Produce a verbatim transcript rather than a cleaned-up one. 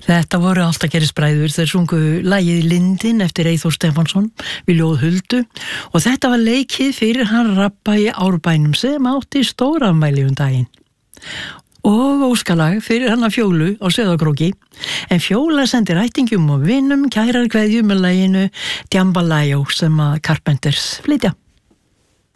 Þetta voru Alltaf gerist bræður, þeir sungu lagið Lindin eftir Eyþór Stefánsson við ljóð Huldu og þetta var leikið fyrir hann Rabba í Árbænum sem átti stórafmæli um daginn. Og óskalag fyrir hann að Fjólu á Sauðárkróki, en Fjóla sendir ættingjum og vinum kærar kveðjur með laginu Jambalaya sem að Carpenters flytja.